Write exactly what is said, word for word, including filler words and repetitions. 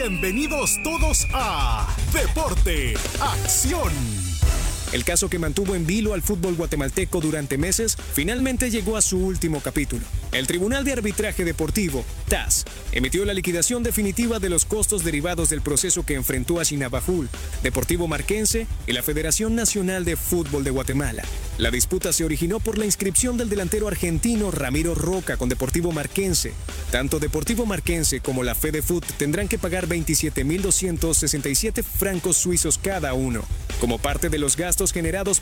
Bienvenidos todos a Deporte, Acción. El caso que mantuvo en vilo al fútbol guatemalteco durante meses finalmente llegó a su último capítulo. El Tribunal de Arbitraje Deportivo, T A S, emitió la liquidación definitiva de los costos derivados del proceso que enfrentó a Chinabajul, Deportivo Marquense y la Federación Nacional de Fútbol de Guatemala. La disputa se originó por la inscripción del delantero argentino Ramiro Roca con Deportivo Marquense. Tanto Deportivo Marquense como la FedeFut tendrán que pagar veintisiete mil doscientos sesenta y siete francos suizos cada uno, como parte de los gastos generados